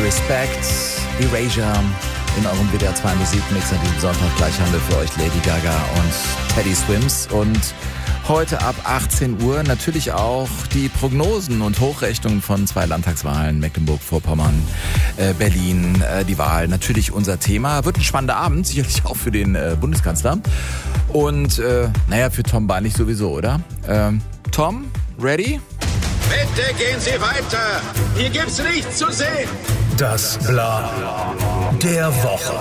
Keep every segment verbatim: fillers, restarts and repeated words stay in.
Respect, Erasure in eurem W D R zwei Musikmix an diesem Sonntag. Gleich haben wir für euch Lady Gaga und Teddy Swims. Und heute ab achtzehn Uhr natürlich auch die Prognosen und Hochrechnungen von zwei Landtagswahlen, Mecklenburg-Vorpommern, äh, Berlin, äh, die Wahl. Natürlich unser Thema. Wird ein spannender Abend, sicherlich auch für den äh, Bundeskanzler. Und äh, naja, für Tom Barnich sowieso, oder? Ähm, Tom, ready? Bitte gehen Sie weiter. Hier gibt's nichts zu sehen. Das Bla der Woche.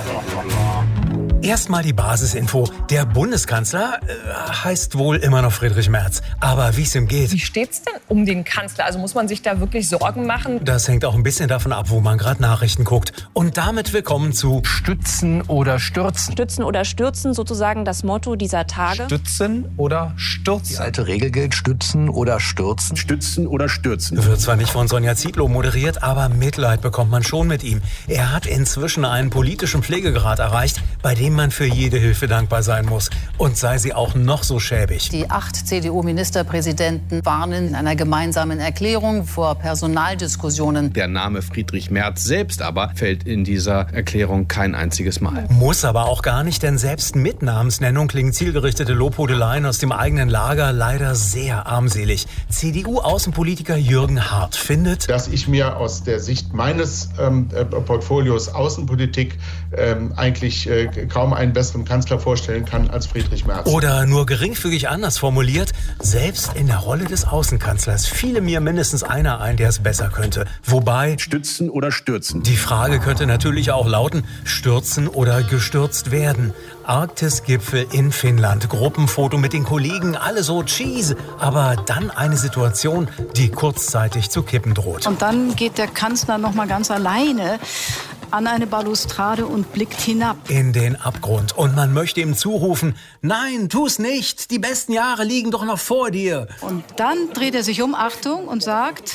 Erstmal die Basisinfo. Der Bundeskanzler äh, heißt wohl immer noch Friedrich Merz. Aber wie es ihm geht... Wie steht's denn um den Kanzler? Also muss man sich da wirklich Sorgen machen? Das hängt auch ein bisschen davon ab, wo man gerade Nachrichten guckt. Und damit willkommen zu Stützen oder Stürzen. Stützen oder Stürzen, sozusagen das Motto dieser Tage. Stützen oder Stürzen. Die alte Regel gilt, stützen oder stürzen. Stützen oder Stürzen. Wird zwar nicht von Sonja Zietlow moderiert, aber Mitleid bekommt man schon mit ihm. Er hat inzwischen einen politischen Pflegegrad erreicht, bei dem man für jede Hilfe dankbar sein muss. Und sei sie auch noch so schäbig. Die acht C D U-Ministerpräsidenten warnen in einer gemeinsamen Erklärung vor Personaldiskussionen. Der Name Friedrich Merz selbst aber fällt in dieser Erklärung kein einziges Mal. Muss aber auch gar nicht, denn selbst mit Namensnennung klingen zielgerichtete Lobhudeleien aus dem eigenen Lager leider sehr armselig. C D U-Außenpolitiker Jürgen Hart findet, dass ich mir aus der Sicht meines ähm, Portfolios Außenpolitik ähm, eigentlich äh, kaum einen besseren Kanzler vorstellen kann als Friedrich Merz. Oder nur geringfügig anders formuliert, selbst in der Rolle des Außenkanzlers fiele mir mindestens einer ein, der es besser könnte. Wobei... Stützen oder stürzen. Die Frage könnte natürlich auch lauten, stürzen oder gestürzt werden. Arktis-Gipfel in Finnland, Gruppenfoto mit den Kollegen, alle so cheese. Aber dann eine Situation, die kurzzeitig zu kippen droht. Und dann geht der Kanzler noch mal ganz alleine an eine Balustrade und blickt hinab. In den Abgrund. Und man möchte ihm zurufen, nein, tu's nicht, die besten Jahre liegen doch noch vor dir. Und dann dreht er sich um, Achtung, und sagt,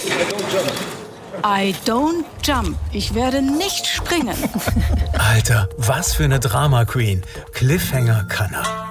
I don't jump. Ich werde nicht springen. Alter, was für eine Drama Queen. Cliffhanger kann er.